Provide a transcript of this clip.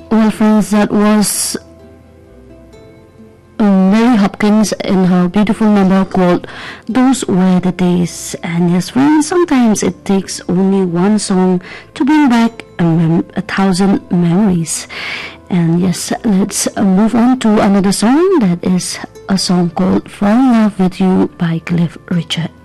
Well, friends, that was Mary Hopkins in her beautiful number called Those Were the Days. And yes, friends, sometimes it takes only one song to bring back a thousand memories. And yes, let's move on to another song. That is a song called Fall in Love with You by Cliff Richard.